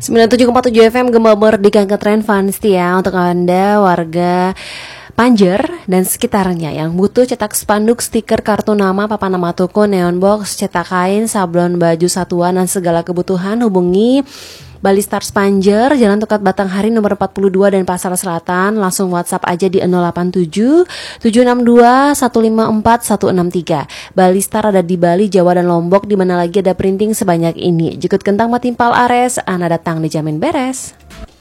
97,7 FM Gema Merdeka Ngetren Fun Setia untuk Anda warga Panjer dan sekitarnya yang butuh cetak spanduk, stiker, kartu nama, papan nama toko, neon box, cetak kain, sablon baju satuan dan segala kebutuhan, hubungi Bali Stars Panjer, Jalan Tukat Batanghari nomor 42 dan Pasar Selatan. Langsung WhatsApp aja di 087 762 154 163. Bali Star ada di Bali, Jawa dan Lombok, di mana lagi ada printing sebanyak ini. Jikut kentang matimpal ares, ana datang dijamin beres.